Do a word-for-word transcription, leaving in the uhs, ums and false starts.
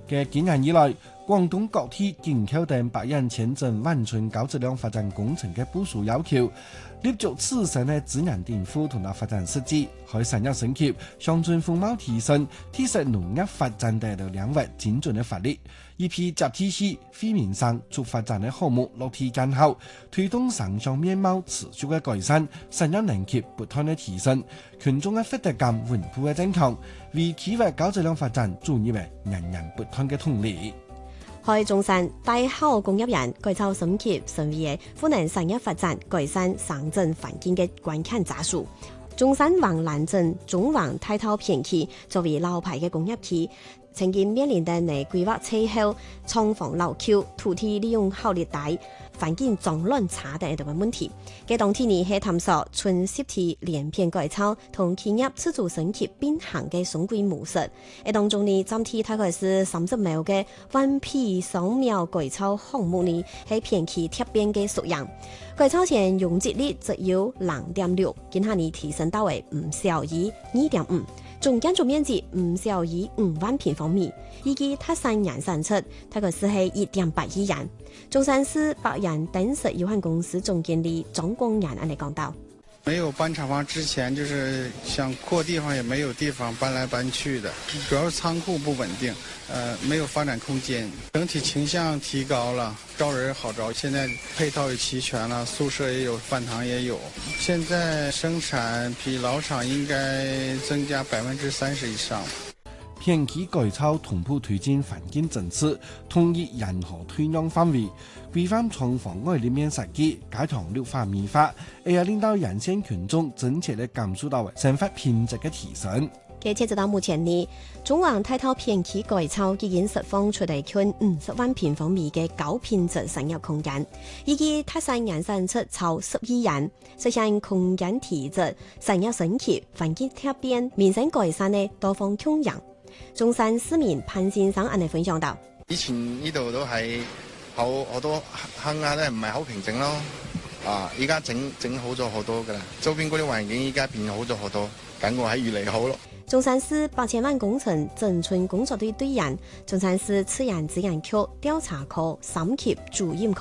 嘅幾年以來，廣東各地緊扣定白人簽證完成高質量發展工程嘅部署要求，立足此生嘅資源顛覆同埋發展實際，喺產業升級、鄉村風貌提升、提升農業發展等嘅領域精準嘅發力，一批集體式、非民生促發展嘅項目落地建後，推動城鄉面貌持續嘅改善，產業能級不斷嘅提升，群眾嘅獲得感穩步嘅增強，為企業高質量發展注入為人人不斷嘅動力。 喺中山大好工業園改造升級成為賦能產業發展、改善城鎮環境嘅關鍵因素。中山橫欄鎮中橫大套片區作為老牌嘅工業區，曾經面臨的內規劃氣候、廠房老舊、土地利用效率大、環境髒亂差等等嘅問題。嘅當天呢係探索村濕地連片改造同企業自主升級並行嘅雙軌模式。誒當中呢，暫時大概是三十秒嘅灣皮掃描改造項目呢係片區貼邊嘅縮樣。改造前容積率只有零點六，今下呢提升到為唔小於二點五。總建築面積唔小於五萬平方米，預計塔山洋產出大概是係一點八億元。中山市白洋燈飾有限公司總經理張光仁安尼講到： 沒有搬廠房之前，就是想擴地方也沒有地方，搬來搬去的，主要是倉庫不穩定，呃，沒有發展空間。整體傾向提高了，招人好招，現在配套也齊全了，宿舍也有，飯堂也有。現在生產比老廠應該增加百分之三十以上。 片區改造同步推進環境政策，統一任何推讓範圍，規範廠房外立面設計，加強綠化美化，也要令到沿線群眾真切地感受到生活品質嘅提升。 佢截止到目前呢，中橫大套片區改造已經釋放出嚟近五十萬平方米嘅高品質產業空間，以及塔山洋產出超十億元，實現空間提質、產業升級、環境貼邊、民生改善嘅多方共贏。中山市民潘先生安尼分享到： 以前呢度都係好好多坑啊，都係唔係好平整咯。啊，依家整整好咗好多噶啦，周邊嗰啲環境依家變好咗好多，感覺係越嚟越好咯。 中山市八千萬工程整村工作隊隊員，中山市自然資源局調查科三級主任。